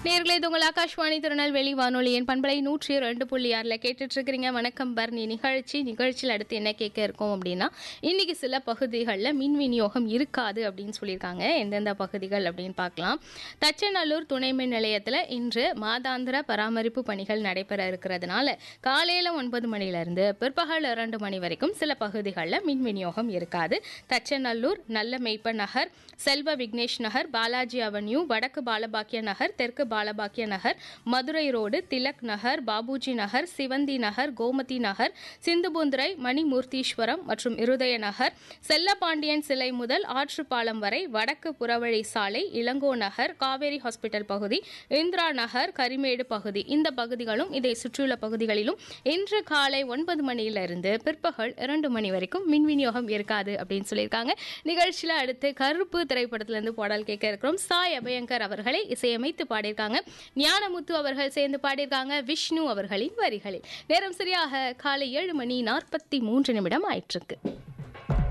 நேயர்களே, இது உங்கள் ஆகாஷ்வாணி திருநெல்வேலி வானொலியின் பண்பலை 102.6 கேட்டுட்டு இருக்கிறீங்க. வணக்கம் பர்ணி நிகழ்ச்சியில் அடுத்து என்ன கேட்க இருக்கோம் அப்படின்னா, இன்னைக்கு சில பகுதிகளில் மின் விநியோகம் இருக்காது அப்படின்னு சொல்லியிருக்காங்க. எந்தெந்த பகுதிகள் அப்படின்னு பார்க்கலாம். தச்சநல்லூர் துணை மின் நிலையத்தில் இன்று மாதாந்திர பராமரிப்பு பணிகள் நடைபெற இருக்கிறதுனால காலையில் 9 மணிலிருந்து பிற்பகல் 2 மணி வரைக்கும் சில பகுதிகளில் மின் விநியோகம் இருக்காது. தச்சநல்லூர், நல்ல மெய்ப்ப நகர், செல்வ விக்னேஷ் நகர், பாலாஜி அவென்யூ, வடக்கு பாலபாக்கிய நகர், தெற்கு பாலபாக்கிய நகர், மதுரை ரோடு, திலக் நகர், பாபுஜி நகர், சிவந்தி நகர், கோமதி நகர், சிந்துபுந்துரை, மணிமூர்த்தீஸ்வரம் மற்றும் இருதய நகர், செல்லப்பாண்டியன் சிலை முதல் ஆற்றுப்பாலம் வரை, வடக்கு புறவழி சாலை, இளங்கோ நகர், காவேரி ஹாஸ்பிட்டல் பகுதி, இந்திரா நகர், கரிமேடு பகுதி, இந்த பகுதிகளும் இதை சுற்றியுள்ள பகுதிகளிலும் இன்று காலை 9 மணியிலிருந்து பிற்பகல் 2 மணி வரைக்கும் மின் விநியோகம் இருக்காது அப்படின்னு சொல்லியிருக்காங்க. நிகழ்ச்சியில் அடுத்து கருப்பு திரைப்படத்திலிருந்து பாடல் கேட்க இருக்கிறோம். சாய் அபயங்கர் அவர்களை இசையமைத்து பாடியிருக்காங்க. ஞானமுத்து அவர்கள் சேர்ந்து பாடியிருக்காங்க விஷ்ணு அவர்களின் வரிகளில். நேரம் சரியாக காலை 7 மணி 43 நிமிடம் ஆயிட்டிருக்கு.